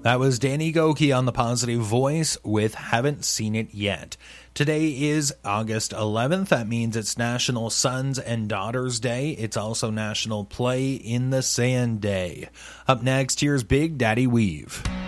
That was Danny Gokey on The Positive Voice with Haven't Seen It Yet. Today is August 11th. That means it's National Sons and Daughters Day. It's also National Play in the Sand Day. Up next, here's Big Daddy Weave.